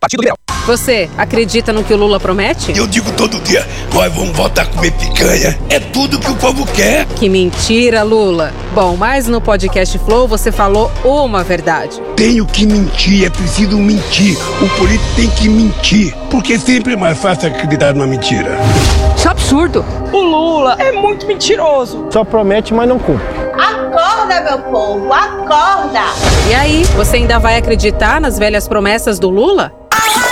Partido Liberal. Você acredita no que o Lula promete? Eu digo todo dia, nós vamos voltar a comer picanha. É tudo que o povo quer. Que mentira, Lula. Bom, mas no podcast Flow você falou uma verdade. Tenho que mentir, é preciso mentir. O político tem que mentir, porque sempre é mais fácil acreditar numa mentira. Isso é absurdo. O Lula é muito mentiroso. Só promete, mas não cumpre. Acorda, meu povo, acorda! E aí, você ainda vai acreditar nas velhas promessas do Lula?